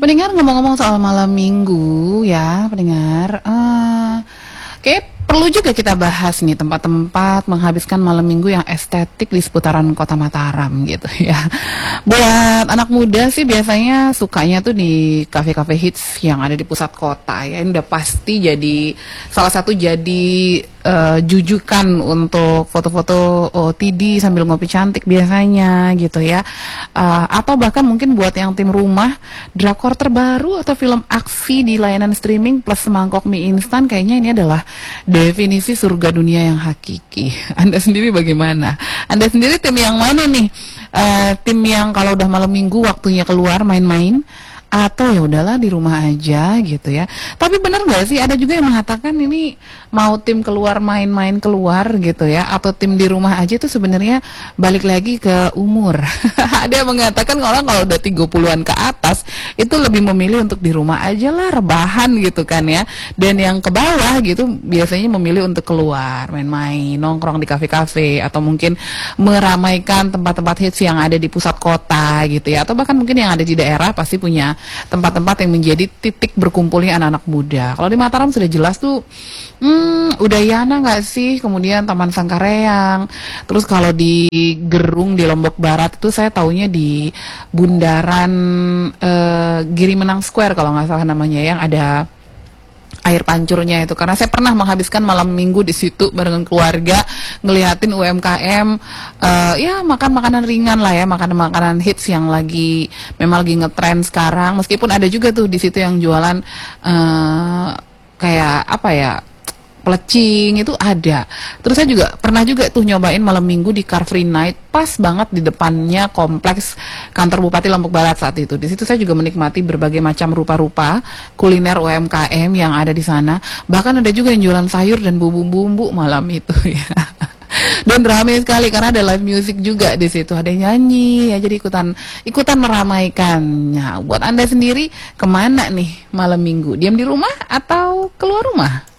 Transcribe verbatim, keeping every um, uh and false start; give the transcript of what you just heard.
Pendengar, ngomong-ngomong soal malam minggu ya, pendengar, eh kayak perlu juga kita bahas nih tempat-tempat menghabiskan malam minggu yang estetik di seputaran kota Mataram gitu ya. Buat anak muda sih biasanya sukanya tuh di kafe-kafe hits yang ada di pusat kota ya. Ini udah pasti jadi salah satu jadi eh, jujukan untuk foto-foto O T D sambil ngopi cantik biasanya gitu ya. Eh, atau bahkan mungkin buat yang tim rumah, drakor terbaru atau film aksi di layanan streaming plus semangkok mie instan, kayaknya ini adalah definisi surga dunia yang hakiki. Anda sendiri bagaimana? Anda sendiri tim yang mana nih? Eh, tim yang kalau udah malam minggu waktunya keluar main-main, atau ya udahlah di rumah aja gitu ya. Tapi benar nggak sih, ada juga yang mengatakan ini mau tim keluar main-main keluar gitu ya, atau tim di rumah aja itu sebenarnya balik lagi ke umur. Ada yang mengatakan orang kalau udah tiga puluhan ke atas itu lebih memilih untuk di rumah aja lah, rebahan gitu kan ya. Dan yang ke bawah gitu biasanya memilih untuk keluar main-main, nongkrong di kafe-kafe, atau mungkin meramaikan tempat-tempat hits yang ada di pusat kota gitu ya, atau bahkan mungkin yang ada di daerah pasti punya tempat-tempat yang menjadi titik berkumpulnya anak-anak muda. Kalau di Mataram sudah jelas tuh, hmm, Udayana nggak sih, kemudian Taman Sangkareang, terus kalau di Gerung di Lombok Barat itu saya taunya di Bundaran eh, Giri Menang Square kalau nggak salah namanya, yang ada air pancurnya itu, karena saya pernah menghabiskan malam minggu di situ bareng keluarga ngeliatin U M K M, uh, ya makan makanan ringan lah ya, makanan-makanan hits yang lagi memang lagi ngetren sekarang. Meskipun ada juga tuh di situ yang jualan uh, kayak apa ya, plecing itu ada. Terus saya juga pernah juga tuh nyobain malam minggu di Car Free Night, pas banget di depannya kompleks kantor Bupati Lombok Barat saat itu. Di situ saya juga menikmati berbagai macam rupa-rupa kuliner U M K M yang ada di sana. Bahkan ada juga yang jualan sayur dan bumbu-bumbu malam itu ya. Dan ramai sekali karena ada live music juga di situ, ada yang nyanyi ya, jadi ikutan ikutan meramaikannya. Buat Anda sendiri kemana nih malam minggu? Diam di rumah atau keluar rumah?